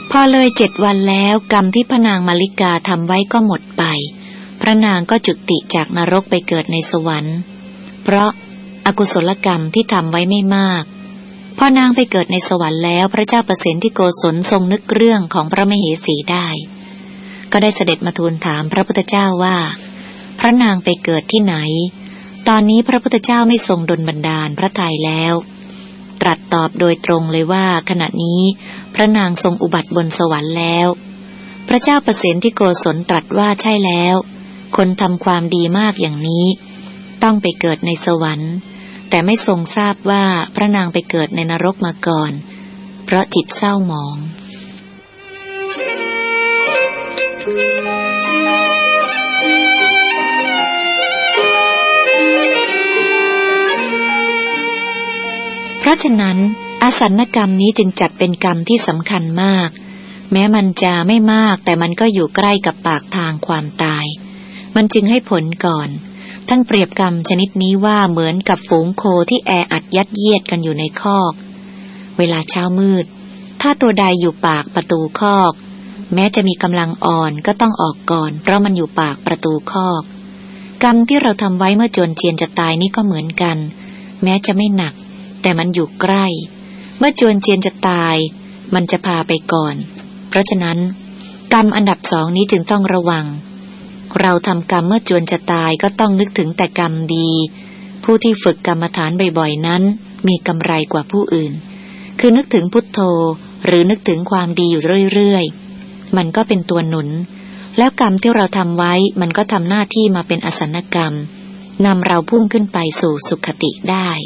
พอเลย7 วันแล้วกรรมที่พระนางมาริกาทำไว้ก็หมดไปพระนางก็จุติจากนรกไปเกิดในสวรรค์เพราะอกุศลกรรมที่ทำไว้ไม่มากพอนางไปเกิดในสวรรค์แล้วพระเจ้าประสิทธิโกศลทรงนึกเรื่องของพระมเหสีได้ก็ได้เสด็จมาทูลถามพระพุทธเจ้าว่าพระนางไปเกิดที่ไหนตอนนี้พระพุทธเจ้าไม่ทรงดลบันดาลพระทัยแล้วตรัสตอบโดยตรงเลยว่าขณะนี้พระนางทรงอุบัติบนสวรรค์แล้วพระเจ้าประสิทธิโกศลตรัสว่าใช่แล้วคนทำความดีมากอย่างนี้ต้องไปเกิดในสวรรค์แต่ไม่ทรงทราบว่าพระนางไปเกิดในนรกมาก่อนเพราะจิตเศร้าหมองเพราะฉะนั้นอาสันกรรมนี้จึงจัดเป็นกรรมที่สำคัญมากแม้มันจะไม่มากแต่มันก็อยู่ใกล้กับปากทางความตายมันจึงให้ผลก่อนท่านเปรียบกรรมชนิดนี้ว่าเหมือนกับฝูงโคที่แออัดยัดเยียดกันอยู่ในคอกเวลาเช้ามืดถ้าตัวใดอยู่ปากประตูคอกแม้จะมีกำลังอ่อนก็ต้องออกก่อนเพราะมันอยู่ปากประตูคอกกรรมที่เราทำไว้เมื่อจวนเจียนจะตายนี่ก็เหมือนกันแม้จะไม่หนักแต่มันอยู่ใกล้เมื่อจวนเจียนจะตายมันจะพาไปก่อนเพราะฉะนั้นกรรมอันดับ2นี้จึงต้องระวังเราทำกรรมเมื่อจวนจะตายก็ต้องนึกถึงแต่กรรมดีผู้ที่ฝึกกรรมฐานบ่อยๆนั้นมีกำไรกว่าผู้อื่นคือนึกถึงพุทโธหรือนึกถึงความดีอยู่เรื่อยๆมันก็เป็นตัวหนุนแล้วกรรมที่เราทำไว้มันก็ทำหน้าที่มาเป็นอสันกรรมนำเราพุ่งขึ้นไปสู่สุคติได้